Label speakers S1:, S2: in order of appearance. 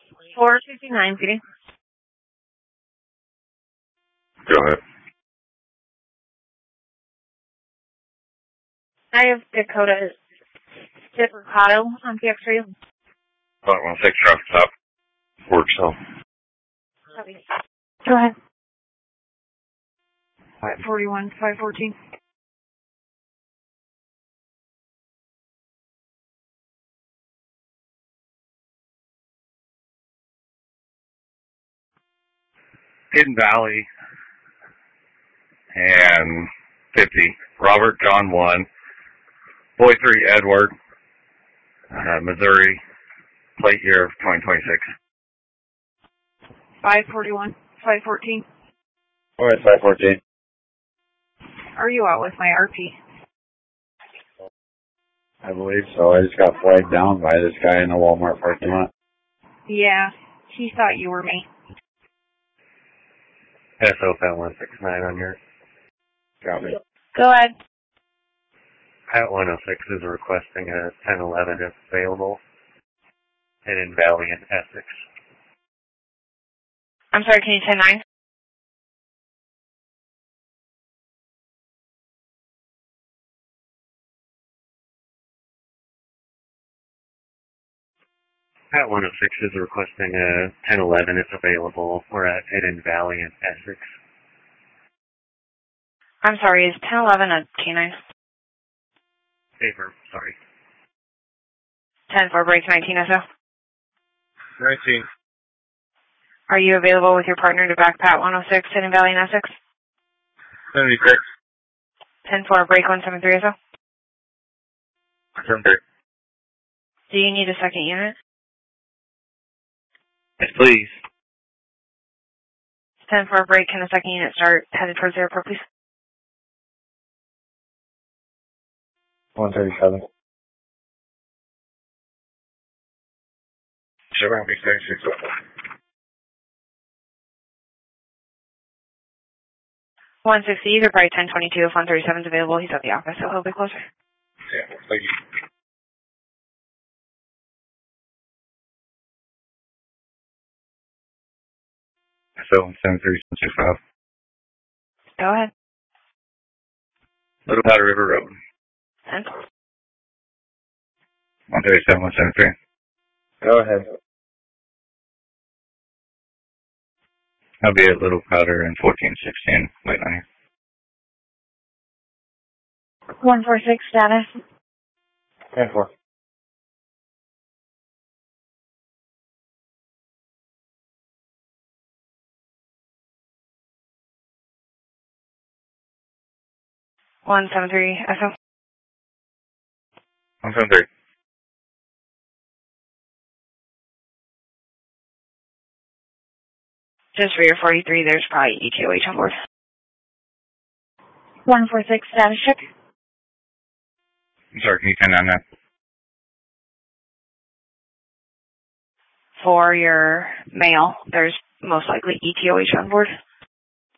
S1: 459 feeding.
S2: Go ahead.
S1: I have Dakota Cipricato on PX3.
S2: 516 traffic stop. Work cell.
S1: Copy. Go ahead. 541, 514.
S2: Hidden Valley and 50. Robert John 1. Boy 3 Edward. Missouri. Plate year of 2026.
S1: 541, 514.
S2: Alright, 514.
S1: Are you out with my RP?
S2: I believe so. I just got flagged down by this guy in the Walmart parking lot.
S1: Yeah, he thought you were me.
S2: SOFL 169 on your. Got me.
S1: Go ahead.
S2: Pat 106 is requesting a 1011 if available. Hidden Valley in Essex.
S1: I'm sorry, can you say 9?
S2: Pat 106 is requesting a 1011 if available. We're at Hidden Valley in Essex.
S1: I'm sorry, is 1011 a K9?
S2: Paper, sorry.
S1: 10 for break 19 SO.
S2: 19.
S1: Are you available with your partner to back Pat 106, Hidden Valley in Essex?
S2: 76.
S1: 10 for break 173 SO.
S2: 73.
S1: Do you need a second unit?
S2: Yes, please.
S1: 10 for break, can a second unit start headed towards the airport, please?
S2: 137. Surround me, 36.
S1: 160, either probably 1022 if 137 is available. He's at the office, so he'll be closer.
S2: Yeah, thank you. So, 73725.
S1: Go ahead.
S2: Little Powder River Road.
S1: 10.
S2: 137, 173. Go ahead. I'll be at Little Powder in 1416, waiting on you.
S1: 146 status.
S2: 10-4.
S1: One 73 SO.
S2: 173.
S1: Just for your 43, there's probably ETOH on board. 146 status check.
S2: I'm sorry, can you turn on that?
S1: For your male, there's most likely ETOH on board.